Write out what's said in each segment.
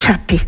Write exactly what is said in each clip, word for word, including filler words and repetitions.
Chapí.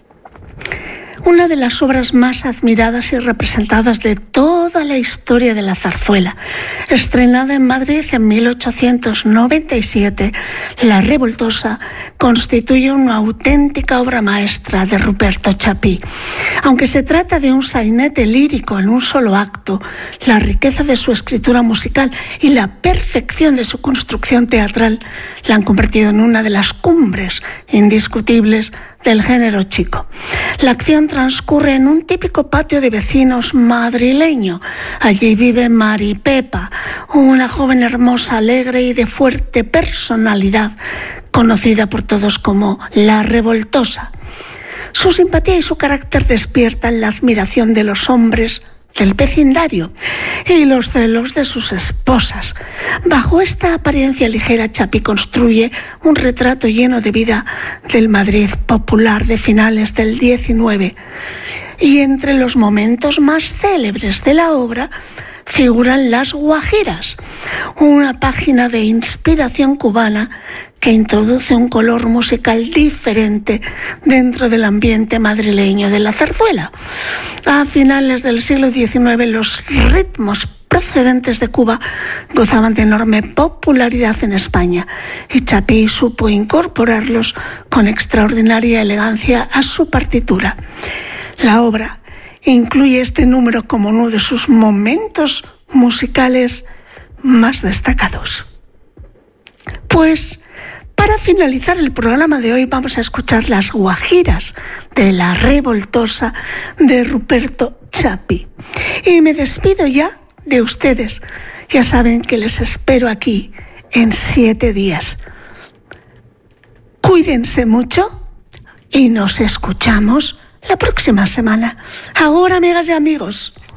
Una de las obras más admiradas y representadas de toda la historia de la zarzuela. Estrenada en Madrid en mil ochocientos noventa y siete, La Revoltosa constituye una auténtica obra maestra de Ruperto Chapí. Aunque se trata de un sainete lírico en un solo acto, la riqueza de su escritura musical y la perfección de su construcción teatral la han convertido en una de las cumbres indiscutibles del género chico. La acción transcurre en un típico patio de vecinos madrileño. Allí vive Mari Pepa, una joven hermosa, alegre y de fuerte personalidad, conocida por todos como La Revoltosa. Su simpatía y su carácter despiertan la admiración de los hombres del vecindario y los celos de sus esposas. Bajo esta apariencia ligera, Chapí construye un retrato lleno de vida del Madrid popular de finales del diecinueve. Y entre los momentos más célebres de la obra figuran las guajiras, una página de inspiración cubana que introduce un color musical diferente dentro del ambiente madrileño de la zarzuela. A finales del siglo diecinueve, los ritmos procedentes de Cuba gozaban de enorme popularidad en España y Chapí supo incorporarlos con extraordinaria elegancia a su partitura. La obra incluye este número como uno de sus momentos musicales más destacados. Pues para finalizar el programa de hoy vamos a escuchar las guajiras de La Revoltosa de Ruperto Chapí. Y me despido ya de ustedes. Ya saben que les espero aquí en siete días. Cuídense mucho y nos escuchamos la próxima semana. Ahora, amigas y amigos.